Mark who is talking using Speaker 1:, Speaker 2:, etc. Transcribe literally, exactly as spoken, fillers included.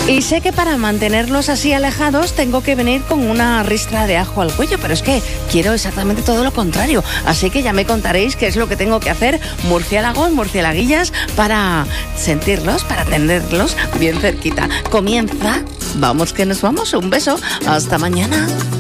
Speaker 1: Y sé que para mantenerlos así alejados tengo que venir con una ristra de ajo al cuello, pero es que quiero exactamente todo lo contrario. Así que ya me contaréis qué es lo que tengo que hacer, murciélagos, murcielaguillas, para sentirlos, para tenerlos bien cerquita. Comienza, vamos que nos vamos, un beso, hasta mañana.